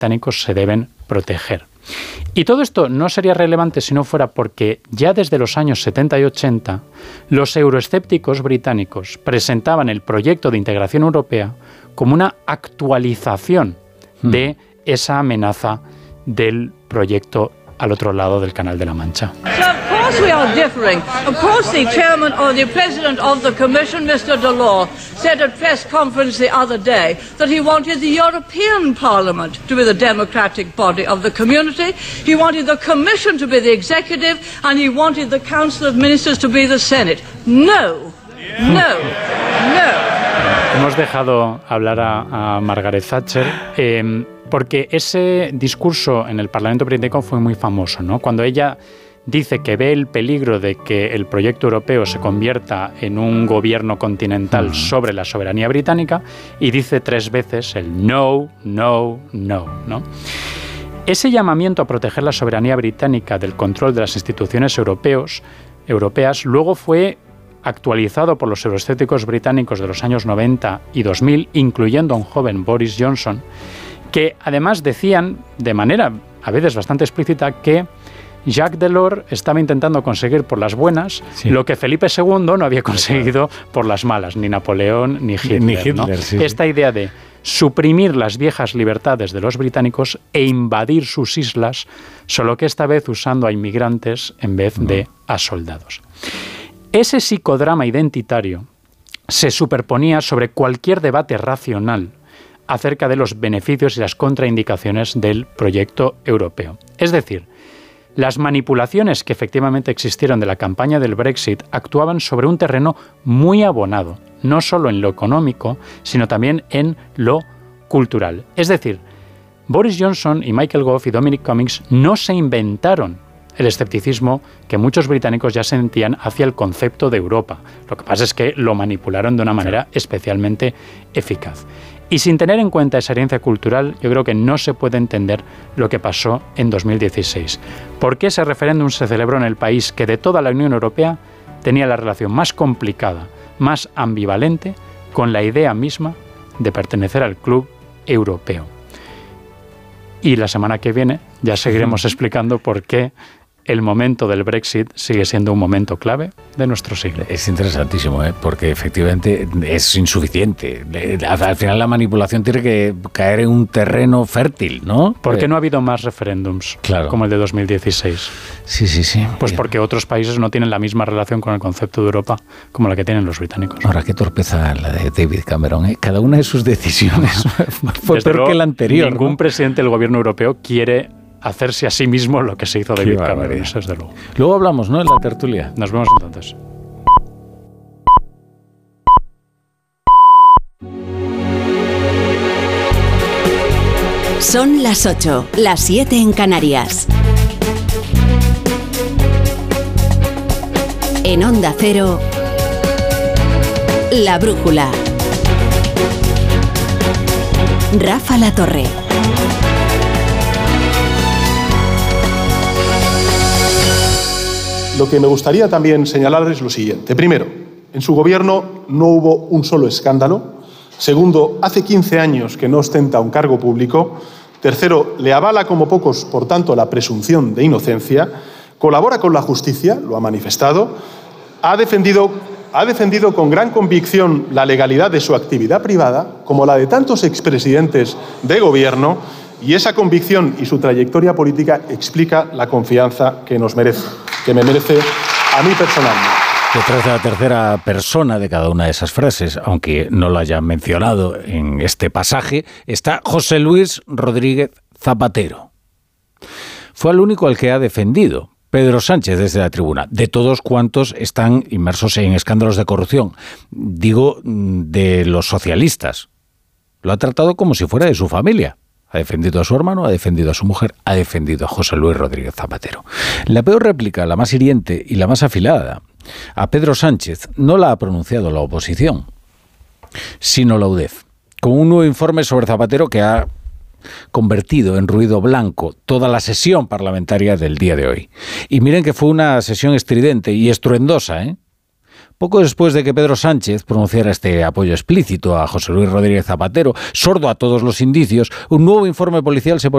británicos se deben proteger. Y todo esto no sería relevante si no fuera porque ya desde los años 70 y 80 los euroescépticos británicos presentaban el proyecto de integración europea como una actualización de esa amenaza del proyecto al otro lado del Canal de la Mancha. We are differing. Of course, the chairman or the president of the Commission, Mr. Delors, said at press conference the other day that he wanted the European Parliament to be the democratic body of the community. He wanted the Commission to be the executive, and he wanted the Council of Ministers to be the Senate. No, no, no. Hemos dejado hablar a Margaret Thatcher porque ese discurso en el Parlamento británico fue muy famoso, ¿no? Cuando ella dice que ve el peligro de que el proyecto europeo se convierta en un gobierno continental sobre la soberanía británica y dice 3 veces el no, no, no, ¿no? Ese llamamiento a proteger la soberanía británica del control de las instituciones europeas luego fue actualizado por los euroescépticos británicos de los años 90 y 2000, incluyendo a un joven Boris Johnson, que además decían de manera a veces bastante explícita que Jacques Delors estaba intentando conseguir por las buenas lo que Felipe II no había conseguido por las malas, ni Napoleón ni Hitler, ¿no? Esta idea de suprimir las viejas libertades de los británicos e invadir sus islas, solo que esta vez usando a inmigrantes en vez de a soldados. Ese psicodrama identitario se superponía sobre cualquier debate racional acerca de los beneficios y las contraindicaciones del proyecto europeo. Es decir, las manipulaciones que efectivamente existieron de la campaña del Brexit actuaban sobre un terreno muy abonado, no solo en lo económico, sino también en lo cultural. Es decir, Boris Johnson y Michael Gove y Dominic Cummings no se inventaron el escepticismo que muchos británicos ya sentían hacia el concepto de Europa. Lo que pasa es que lo manipularon de una manera especialmente eficaz. Y sin tener en cuenta esa herencia cultural, yo creo que no se puede entender lo que pasó en 2016. ¿Por qué ese referéndum se celebró en el país que de toda la Unión Europea tenía la relación más complicada, más ambivalente con la idea misma de pertenecer al club europeo? Y la semana que viene ya seguiremos explicando por qué el momento del Brexit sigue siendo un momento clave de nuestro siglo. Es interesantísimo, porque efectivamente es insuficiente. Al final la manipulación tiene que caer en un terreno fértil, ¿no? ¿Por qué no ha habido más referéndums como el de 2016? Sí. Pues porque otros países no tienen la misma relación con el concepto de Europa como la que tienen los británicos. Ahora, qué torpeza la de David Cameron, ¿eh? Cada una de sus decisiones fue peor que la anterior. Ningún presidente del gobierno europeo quiere hacerse a sí mismo lo que se hizo David Cameron, eso es de luego. Luego hablamos, ¿no?, en la tertulia. Nos vemos entonces. Son las 8, las 7 en Canarias. En Onda Cero, La Brújula. Rafa La Torre. Lo que me gustaría también señalar es lo siguiente. Primero, en su gobierno no hubo un solo escándalo. Segundo, hace 15 años que no ostenta un cargo público. Tercero, le avala como pocos, por tanto, la presunción de inocencia. Colabora con la justicia, lo ha manifestado. Ha defendido con gran convicción la legalidad de su actividad privada, como la de tantos expresidentes de gobierno, y esa convicción y su trayectoria política explica la confianza que nos merece, que me merece a mí personalmente. Detrás de la tercera persona de cada una de esas frases, aunque no lo haya mencionado en este pasaje, está José Luis Rodríguez Zapatero. Fue el único al que ha defendido Pedro Sánchez desde la tribuna, de todos cuantos están inmersos en escándalos de corrupción. Digo, de los socialistas. Lo ha tratado como si fuera de su familia. Ha defendido a su hermano, ha defendido a su mujer, ha defendido a José Luis Rodríguez Zapatero. La peor réplica, la más hiriente y la más afilada a Pedro Sánchez no la ha pronunciado la oposición, sino la UDEF, con un nuevo informe sobre Zapatero que ha convertido en ruido blanco toda la sesión parlamentaria del día de hoy. Y miren que fue una sesión estridente y estruendosa, ¿eh? Poco después de que Pedro Sánchez pronunciara este apoyo explícito a José Luis Rodríguez Zapatero, sordo a todos los indicios, un nuevo informe policial se